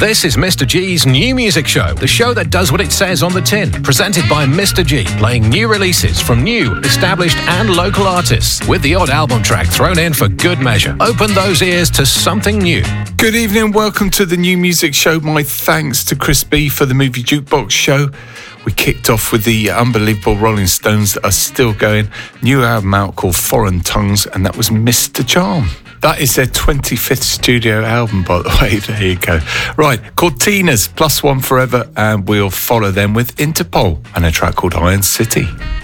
This is Mr. G's New Music Show, the show that does what it says on the tin. Presented by Mr. G, playing new releases from new, established and local artists, with the odd album track thrown in for good measure. Open those ears to something new. Good evening and welcome to the New Music Show. My thanks to Chris B for the Movie Jukebox show. We kicked off with the unbelievable Rolling Stones that are still going. New album out called Foreign Tongues, and that was Mr. Charm. That is their 25th studio album, by the way. There you go. Right, Cortinas, +1 Forever, and we'll follow them with Interpol and a track called Iron City.